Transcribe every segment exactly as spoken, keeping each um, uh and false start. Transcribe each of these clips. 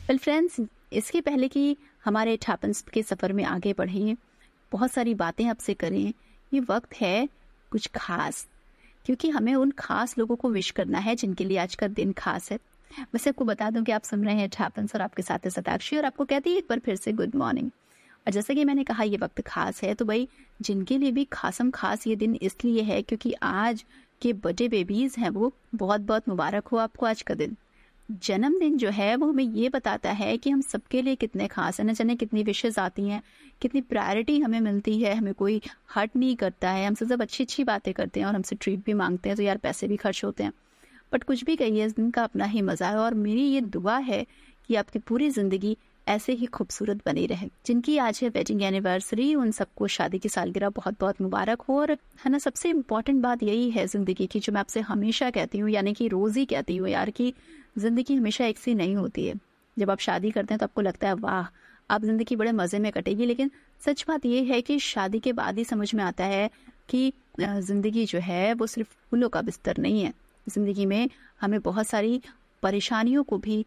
Well friends, इसके पहले कि हमारे इट हैपेंस के सफ़र में आगे बढ़ें, बहुत सारी बातें आपसे करें, ये वक्त है कुछ खास, क्योंकि हमें उन खास लोगों को विश करना है जिनके लिए आज का दिन खास है। वैसे आपको बता दूं कि आप सुन रहे हैं इट हैपेंस और आपके साथ है सताक्षी, और आपको कहती है एक बार फिर से गुड मॉर्निंग। और जैसे कि मैंने कहा ये वक्त खास है, तो भाई जिनके लिए भी खासम खास ये दिन इसलिए है क्योंकि आज के बर्थडे बेबीज़ हैं, वो बहुत बहुत मुबारक हो आपको आज का दिन। जन्मदिन जो है वो हमें ये बताता है कि हम सबके लिए कितने खास हैं। न जाने कितनी विशेष आती हैं, कितनी प्रायोरिटी हमें मिलती है, हमें कोई हर्ट नहीं करता है, हमसे सब अच्छी अच्छी बातें करते हैं और हमसे ट्रीट भी मांगते हैं, तो यार पैसे भी खर्च होते हैं। बट कुछ भी कहिए, इस दिन का अपना ही मज़ा है और मेरी ये दुआ है कि आपकी पूरी ज़िंदगी ऐसे ही खूबसूरत बनी रहे। जिनकी आज है वेडिंग एनिवर्सरी, उन सबको शादी की सालगिरह बहुत बहुत मुबारक हो। और है ना, सबसे इम्पॉर्टेंट बात यही है ज़िंदगी की, जो मैं आपसे हमेशा कहती हूँ, यानी कि रोज़ ही कहती हूँ यार, कि ज़िंदगी हमेशा एक सी नहीं होती है। जब आप शादी करते हैं तो आपको लगता है वाह अब ज़िंदगी बड़े मज़े में कटेगी, लेकिन सच बात यह है कि शादी के बाद ही समझ में आता है कि ज़िंदगी जो है वो सिर्फ फूलों का बिस्तर नहीं है। ज़िंदगी में हमें बहुत सारी परेशानियों को भी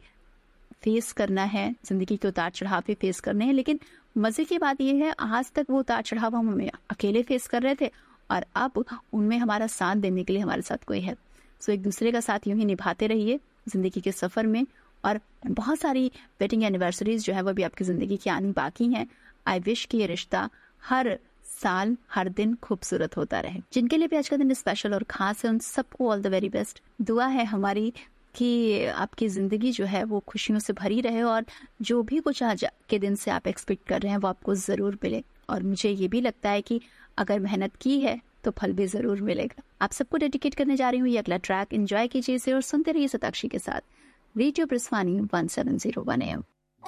फेस करना है, ज़िंदगी के उतार चढ़ाव भी फेस करने हैं। लेकिन मज़े की बात यह है, आज तक वो उतार चढ़ाव हम हमें अकेले फेस कर रहे थे और अब उनमें हमारा साथ देने के लिए हमारे साथ कोई है। सो एक दूसरे का साथ यूं ही निभाते रहिए ज़िंदगी के सफ़र में, और बहुत सारी वेडिंग एनिवर्सरीज जो है वो भी आपकी ज़िंदगी की आनी बाकी हैं। आई विश कि ये रिश्ता हर साल हर दिन खूबसूरत होता रहे। जिनके लिए भी आज का दिन स्पेशल और ख़ास है, उन सबको ऑल द वेरी बेस्ट। दुआ है हमारी कि आपकी ज़िंदगी जो है वो खुशियों से भरी रहे और जो भी कुछ आज के दिन से आप एक्सपेक्ट कर रहे हैं वो आपको ज़रूर मिले। और मुझे ये भी लगता है कि अगर मेहनत की है तो फल भी ज़रूर मिलेगा। आप सबको डेडिकेट करने जा रही हूँ ये अगला ट्रैक। एंजॉय कीजिए इसे और सुनते रहिए सताक्षी के साथ radio ब्रिस्वानी one seven zero one M.